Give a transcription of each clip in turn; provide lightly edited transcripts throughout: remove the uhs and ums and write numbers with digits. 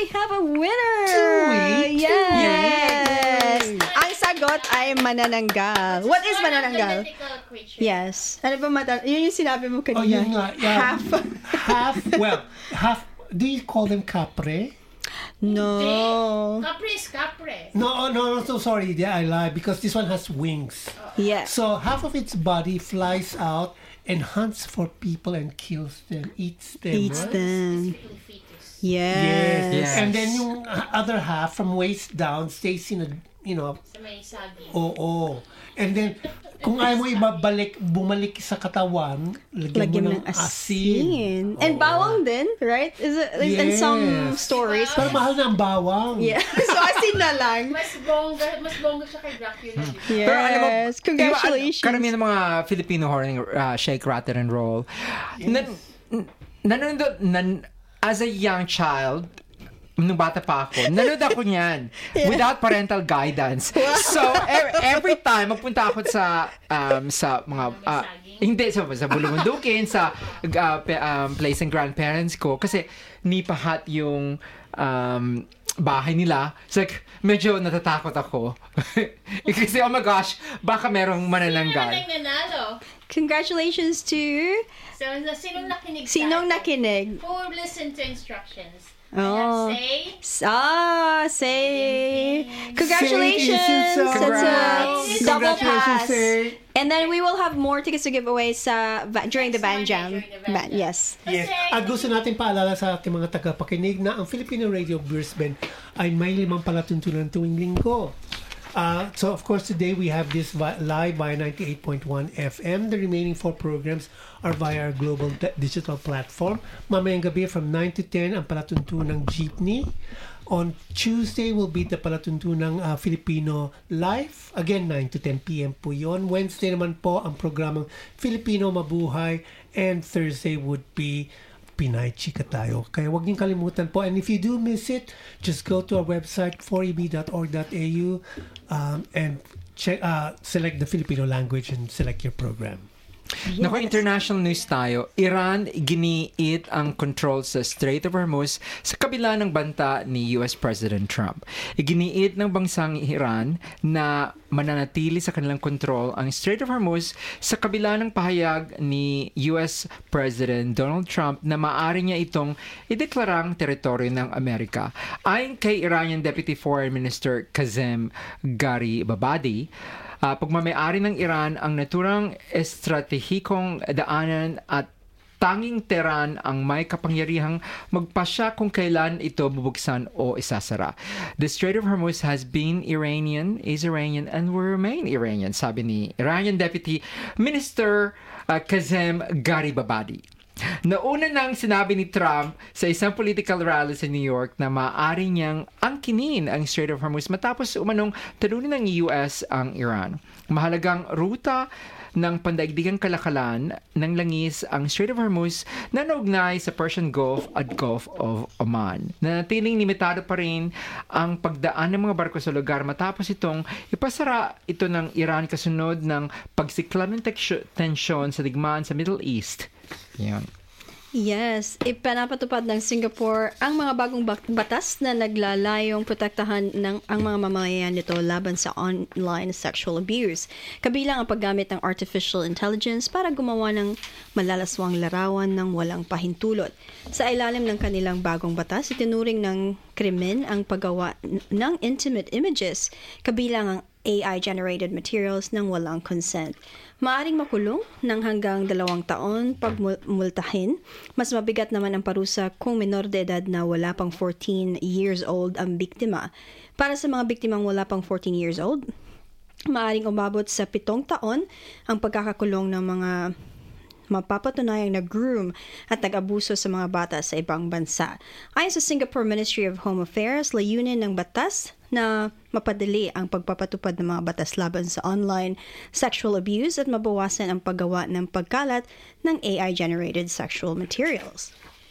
we have a winner! Sweet! Yes! Ang sagot ay manananggal. What is manananggal? Mythical creature. Yes. Ano ba yun yung sinabi mo kanina. Oh, yun nga. Yeah. Half. Do you call them capre? No. Capre is capre. No, so sorry. Yeah, I lied because this one has wings. Yes. So half of its body flies out and hunts for people and kills them, eats them. Right? Specifically fetus. Yes. Yes. And then yung other half from waist down stays in a, Sa may sagi. oo. And then, kung ayaw mo bumalik sa katawan, lagyan mo ng asin. And bawang din, right? Is it in some stories? Pero mahal na ang bawang. Yeah. So asin na lang. Mas bongga siya kay Dracula. Yes. Pero alam mo, Congratulations. Karamihan ng mga Filipino horror shake, rattle, and roll. Nanonood, as a young child, nung bata pa ako, nanood ako niyan without parental guidance. So, every time magpunta ako sa mga hindi sa Bulumundukin, sa place ng grandparents ko kasi nipahat yung bahay nila. So, like, medyo natatakot ako. Kasi, oh my gosh, baka merong manananggal. Sino nanalo? Congratulations to So, sinong nakinig? sinong nakinig? Who listened to instructions? Oh. Ayan, Say congratulations. Say, Congrats. Double Congratulations, pass. Say. And then we will have more tickets to give away during the band jam. During the band jam. Yes. Yes. At gusto natin paalala sa ating mga tagapakinig na ang Filipino Radio Brisbane ay may 5 palatuntunan tuwing linggo. So, of course, today we have this live via 98.1 FM. The remaining 4 programs are via our global digital platform. Mamayang gabi from 9 to 10 ang palatuntunang Jeepney. On Tuesday will be the palatuntunang Filipino Live. Again, 9 to 10 p.m. po yun. Wednesday naman po ang programang Filipino Mabuhay. And Thursday would be Pinay Chika Tayo. Kaya huwag niyong kalimutan po. And if you do miss it, just go to our website, 4eb.org.au and check, select the Filipino language and select your program. Yes. Naku, international news tayo. Iran giniit ang control sa Strait of Hormuz sa kabila ng banta ni US President Trump. Iginiit ng bansang Iran na mananatili sa kanilang control ang Strait of Hormuz sa kabila ng pahayag ni US President Donald Trump na maaari niya itong ideklarang teritoryo ng Amerika. Ayon kay Iranian Deputy Foreign Minister Kazem Garibabadi, pagmamayari ng Iran ang naturang estratehikong daanan at tanging Tehran ang may kapangyarihang magpasya kung kailan ito bubuksan o isasara. The Strait of Hormuz has been Iranian, is Iranian, and will remain Iranian, sabi ni Iranian Deputy Minister Kazem Garibabadi. Nauna nang sinabi ni Trump sa isang political rally sa New York na maaari niyang angkinin ang Strait of Hormuz matapos umanong talunin ng US ang Iran. Mahalagang ruta ng pandaigdigang kalakalan ng langis ang Strait of Hormuz na naugnay sa Persian Gulf at Gulf of Oman. Nanatiling limitado pa rin ang pagdaan ng mga barko sa lugar matapos itong ipasara ito ng Iran kasunod ng pagsiklab ng tensyon sa digmaan sa Middle East. Yan. Yes, ipanapatupad ng Singapore ang mga bagong batas na naglalayong protektahan ng ang mga mamamayan nito laban sa online sexual abuse. Kabilang ang paggamit ng artificial intelligence para gumawa ng malalaswang larawan ng walang pahintulot. Sa ilalim ng kanilang bagong batas, itinuring ng krimen ang paggawa ng intimate images, kabilang ang AI-generated materials ng walang consent. Maaring makulong ng hanggang 2 taon pag multahin. Mas mabigat naman ang parusa kung menor de edad na wala pang 14 years old ang biktima. Para sa mga biktimang wala pang 14 years old, maaring umabot sa 7 taon ang pagkakakulong ng mga mapapatunayang nag-groom at nag-abuso sa mga bata sa ibang bansa. Ayon sa Singapore Ministry of Home Affairs, layunin ng batas na mapadali ang pagpapatupad ng mga batas laban sa online sexual abuse at mabawasan ang paggawa ng pagkalat ng AI-generated sexual materials.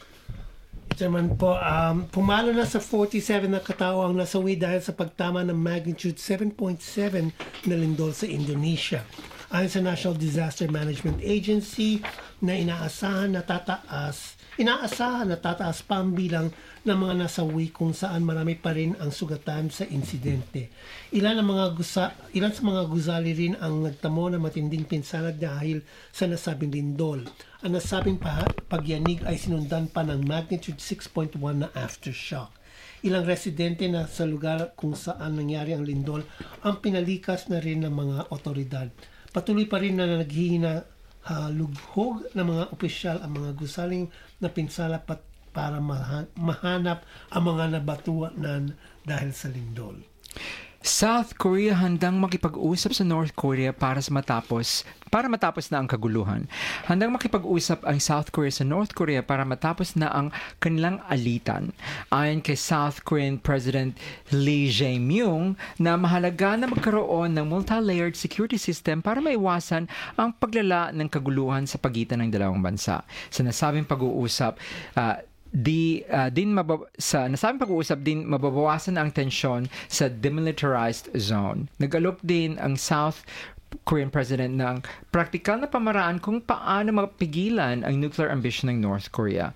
Ito naman po, pumalo na sa 47 na katao ang nasawi dahil sa pagtama ng magnitude 7.7 na lindol sa Indonesia. Ayon sa National Disaster Management Agency na inaasahan na tataas Inaasahan na tataas pa ang bilang ng mga nasawi kung saan marami pa rin ang sugatan sa insidente. Ilan sa mga gusali rin ang nagtamo ng matinding pinsala dahil sa nasabing lindol. Ang nasabing pagyanig ay sinundan pa ng magnitude 6.1 na aftershock. Ilang residente na sa lugar kung saan nangyari ang lindol ang pinalikas na rin ng mga otoridad. Patuloy pa rin na naghihina lughog ng mga opisyal ang mga gusaling na pinsala para mahanap ang mga nabatuanan dahil sa lindol. South Korea handang makipag-usap sa North Korea para matapos na ang kaguluhan. Handang makipag-usap ang South Korea sa North Korea para matapos na ang kanilang alitan. Ayon kay South Korean President Lee Jae-myung na mahalaga na magkaroon ng multi-layered security system para maiwasan ang paglala ng kaguluhan sa pagitan ng dalawang bansa. Sa nasabing pag-uusap, nasabing pag-uusap din mababawasan ang tensyon sa demilitarized zone. Nag-alok din ang South Korean President ng praktikal na pamaraan kung paano mapigilan ang nuclear ambition ng North Korea.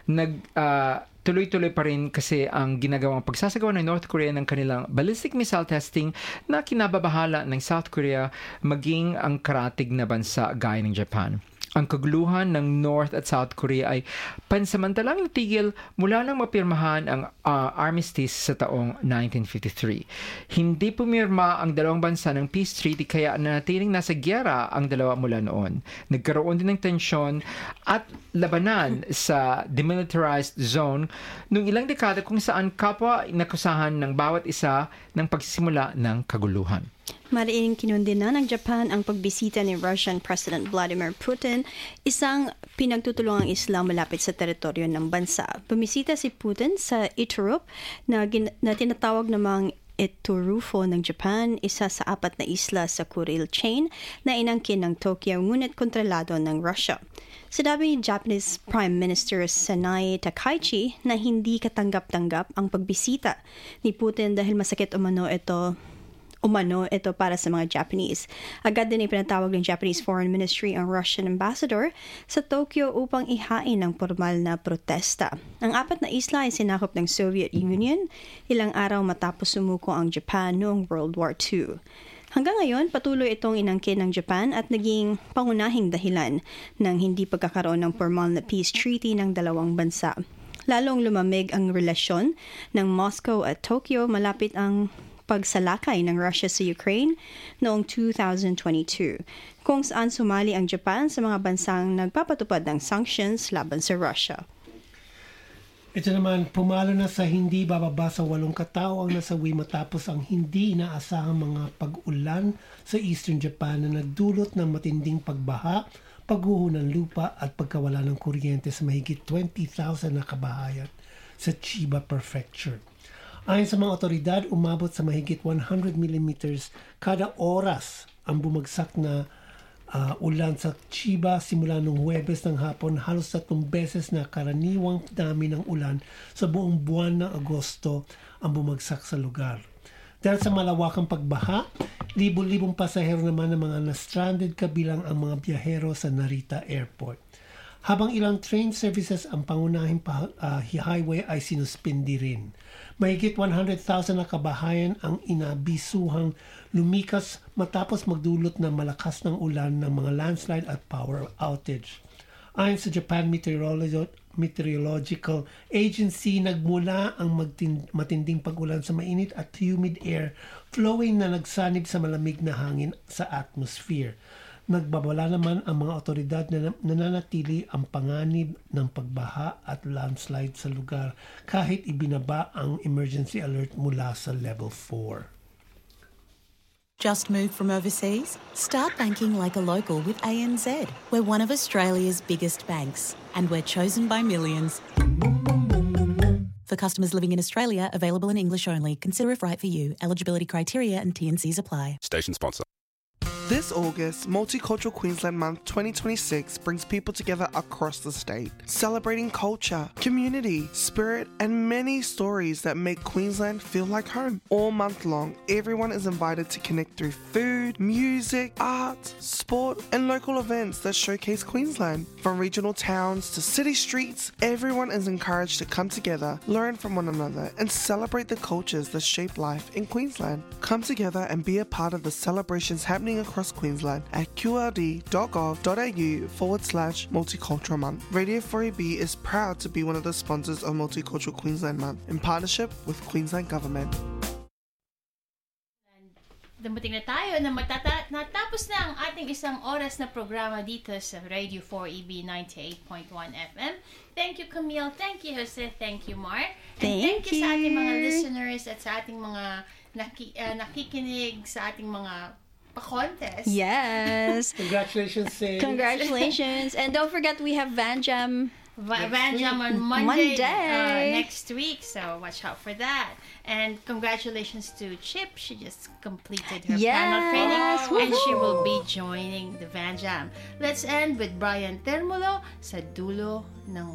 Tuloy-tuloy pa rin kasi ang ginagawang pagsasagawa ng North Korea ng kanilang ballistic missile testing na kinababahala ng South Korea maging ang karatig na bansa gaya ng Japan. Ang kaguluhan ng North at South Korea ay pansamantalang natigil mula nang mapirmahan ang armistice sa taong 1953. Hindi pumirma ang dalawang bansa ng peace treaty kaya nanatiling nasa giyera ang dalawa mula noon. Nagkaroon din ng tensyon at labanan sa demilitarized zone noong ilang dekada kung saan kapwa inakusahan ng bawat isa ng pagsisimula ng kaguluhan. Mariing kinundina ng Japan ang pagbisita ni Russian President Vladimir Putin, isang pinagtutulungang isla malapit sa teritoryo ng bansa. Bumisita si Putin sa Iturup na tinatawag namang Iturufo ng Japan, isa sa 4 na isla sa Kuril chain na inangkin ng Tokyo ngunit kontrolado ng Russia. Sinabi ni Japanese Prime Minister Sanae Takaichi na hindi katanggap-tanggap ang pagbisita ni Putin dahil masakit umano ito para sa mga Japanese. Agad din ipinatawag ng Japanese Foreign Ministry ang Russian Ambassador sa Tokyo upang ihain ng formal na protesta. Ang 4 na isla ay sinakop ng Soviet Union ilang araw matapos sumuko ang Japan noong World War II. Hanggang ngayon, patuloy itong inangkin ng Japan at naging pangunahing dahilan ng hindi pagkakaroon ng formal na peace treaty ng dalawang bansa. Lalong lumamig ang relasyon ng Moscow at Tokyo malapit ang pagsalakay ng Russia sa Ukraine noong 2022, kung saan sumali ang Japan sa mga bansang nagpapatupad ng sanctions laban sa Russia. Ito naman, pumalo na sa hindi bababa sa 8 katao ang nasawi matapos ang hindi inaasahang mga pag-ulan sa Eastern Japan na nagdulot ng matinding pagbaha, pagguho ng lupa at pagkawala ng kuryente sa mahigit 20,000 na kabahayan sa Chiba Prefecture. Ayon sa mga otoridad, umabot sa mahigit 100 mm kada oras ang bumagsak na ulan sa Chiba simula noong Huwebes ng hapon, halos 3 beses na karaniwang dami ng ulan sa buong buwan ng Agosto ang bumagsak sa lugar. Dahil sa malawakang pagbaha, libo-libong pasahero naman ng mga na-stranded kabilang ang mga biyahero sa Narita Airport. Habang ilang train services ang pangunahing highway ay sinuspindi rin. Mahigit 100,000 na kabahayan ang inabisuhang lumikas matapos magdulot ng malakas ng ulan ng mga landslide at power outage. Ayon sa Japan Meteorological Agency, nagmula ang matinding pag-ulan sa mainit at humid air flowing na nagsanib sa malamig na hangin sa atmosphere. Nagbabala naman ang mga otoridad na nananatili ang panganib ng pagbaha at landslide sa lugar kahit ibinaba ang emergency alert mula sa level 4. Just moved from overseas? Start banking like a local with ANZ. We're one of Australia's biggest banks and we're chosen by millions. For customers living in Australia, available in English only. Consider if right for you. Eligibility criteria and T&Cs apply. Station sponsor. This August, Multicultural Queensland Month 2026 brings people together across the state, celebrating culture, community, spirit, and many stories that make Queensland feel like home. All month long, everyone is invited to connect through food, music, art, sport, and local events that showcase Queensland. From regional towns to city streets, everyone is encouraged to come together, learn from one another, and celebrate the cultures that shape life in Queensland. Come together and be a part of the celebrations happening across Queensland at qld.gov.au/Multicultural Month. Radio 4EB is proud to be one of the sponsors of Multicultural Queensland Month in partnership with Queensland Government. Dumating na tayo na natapos na ang ating isang oras na programa dito sa Radio 4EB 98.1 FM. Thank you, Camille. Thank you, Jose. Thank you, Mark. And thank you sa ating mga listeners at sa ating mga nakikinig sa ating mga pa-contest. Yes. Congratulations, Sid. Congratulations. And don't forget, we have Van Jam. Van Jam on Monday. Next week, so watch out for that. And congratulations to Chip. She just completed her panel training and she will be joining the Van Jam. Let's end with Brian Termulo sa Dulo ng